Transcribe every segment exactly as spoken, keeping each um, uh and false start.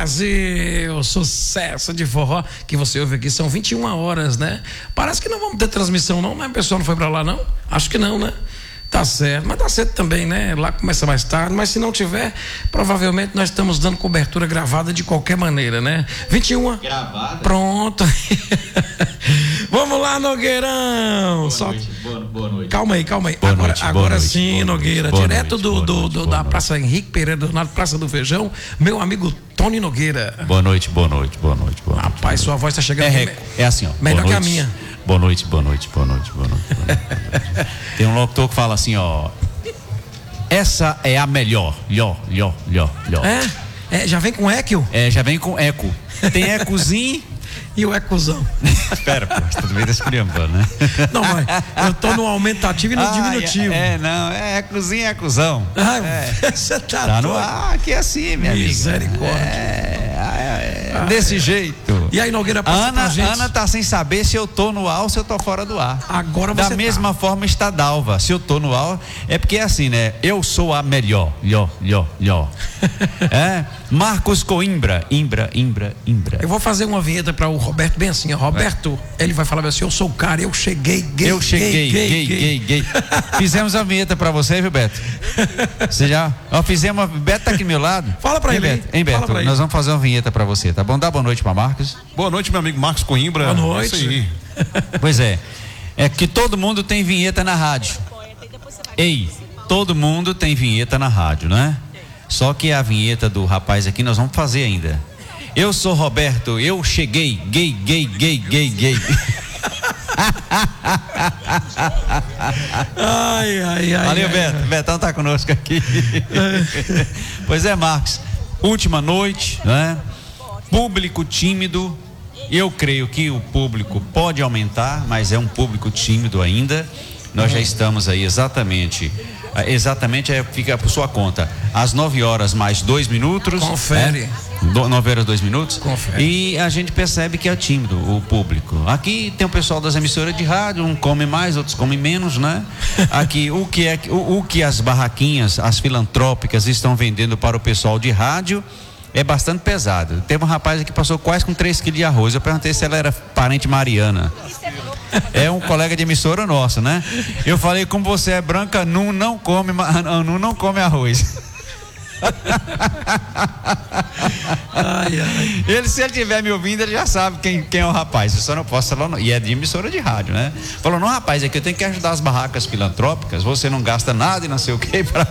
Brasil, sucesso de forró que você ouve aqui, são vinte e uma horas, né? Parece que não vamos ter transmissão não, né? O pessoal não foi pra lá não? Acho que não, né? Tá certo, mas tá certo também, né? Lá começa mais tarde, mas se não tiver, provavelmente nós estamos dando cobertura gravada de qualquer maneira, né? vinte e uma. Gravada? Pronto. Vamos lá, Nogueirão. Boa Só... noite, boa, boa noite. Calma aí, calma aí. Boa agora noite, agora boa sim, noite, Nogueira, boa direto noite, do, boa do, noite, do boa da noite. Praça Henrique Pereira, na Praça do Feijão, meu amigo Tony Nogueira. Boa noite, boa noite, boa noite, boa noite. Rapaz, sua voz tá chegando É, aqui, é assim, ó. melhor boa que a noite, minha. Boa noite, boa noite, boa noite, boa noite, boa noite, boa noite. Tem um locutor que fala assim, ó. Essa é a melhor, lhó, lhó, lhó, lhó. É? É, já vem com eco? É, já vem com eco. Tem ecozinho. E o ecozão? Espera, pô, você também tá esculhambando, né? Não, mas eu tô no aumentativo e no Ah, diminutivo. É, é, não, é ecozinho, ecozão. Ah, é. Você tá, Tá no doido. ar, aqui é assim, minha amiga. Misericórdia. É, é, é Ah, desse é. jeito. E aí, Nogueira, passa Ana, pra gente. Ana tá sem saber se eu tô no ar ou se eu tô fora do ar. Agora Da você mesma forma está Dalva. Se eu tô no ar, é porque é assim, né? Eu sou a melhor. Lhó, lhó, lhó. É? Marcos Coimbra. Imbra, Imbra, Imbra. Eu vou fazer uma vinheta para o Roberto bem assim, ó. Roberto, ele vai falar assim: eu sou o cara, eu cheguei gay. Eu cheguei, gay, gay, gay, gay. Fizemos a vinheta pra você, viu, Beto? Você já? Ó, fizemos. Beto tá aqui do meu lado. Fala pra hein, ele aí. Beto? Hein, Fala Beto? pra ele. Nós vamos fazer uma vinheta pra você, tá bom? Dá boa noite pra Marcos. Boa noite, meu amigo Marcos Coimbra. Boa noite. É isso aí. Pois é. É que todo mundo tem vinheta na rádio. Ei, todo mundo tem vinheta na rádio, né? Só que a vinheta do rapaz aqui nós vamos fazer ainda. Eu sou Roberto, eu cheguei, gay, gay, gay, gay, gay. Ai, ai, ai. Valeu, ai, Beto. ai. Betão tá conosco aqui. Pois é, Marcos. Última noite, né? Público tímido. Eu creio que o público pode aumentar, mas é um público tímido ainda. Nós já estamos aí exatamente. Exatamente, é, fica por sua conta. Às nove horas mais dois minutos. Confere. Né? Do, nove horas, dois minutos. Confere. E a gente percebe que é tímido o público. Aqui tem o pessoal das emissoras de rádio, um come mais, outros comem menos, né? Aqui, o que é o, o que as barraquinhas, as filantrópicas estão vendendo para o pessoal de rádio é bastante pesado. Teve um rapaz aqui que passou quase com três quilos de arroz. Eu perguntei se ela era parente Mariana. É um colega de emissora nosso, né? Eu falei, como você é branca, não, não come, não, não come arroz. Ai, ai. Ele, se ele estiver me ouvindo, ele já sabe quem, quem é o rapaz. Eu só não posso falar, não. E é de emissora de rádio, né? Falou, não, rapaz, é que eu tenho que ajudar as barracas filantrópicas. Você não gasta nada e não sei o que pra...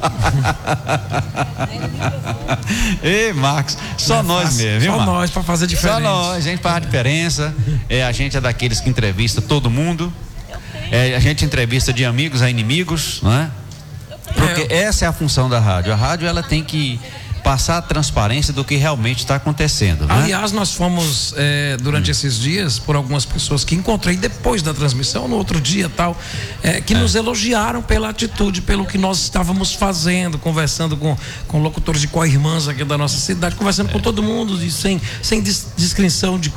Ei, Marcos, só Não é nós fácil. mesmo, viu, Só Marcos? nós pra fazer diferença. Só nós, a gente faz a diferença. É, a gente é daqueles que entrevista todo mundo. É, a gente entrevista de amigos a inimigos, não é? Porque É. essa é a função da rádio. A rádio, ela tem que passar a transparência do que realmente está acontecendo, né? Aliás, nós fomos é, durante Hum. esses dias por algumas pessoas que encontrei depois da transmissão, no outro dia tal, é, que é. nos elogiaram pela atitude, pelo que nós estávamos fazendo, conversando com, com locutores de co-irmãs aqui da nossa cidade, conversando é. com todo mundo, e sem, sem dis- discrição de